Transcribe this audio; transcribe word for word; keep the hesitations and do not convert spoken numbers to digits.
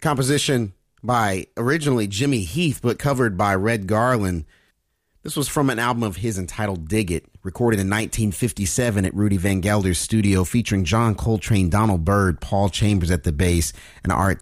composition by originally Jimmy Heath, but covered by Red Garland. This was from an album of his entitled Dig It, recorded in nineteen fifty-seven at Rudy Van Gelder's studio, featuring John Coltrane, Donald Byrd, Paul Chambers at the bass, and Art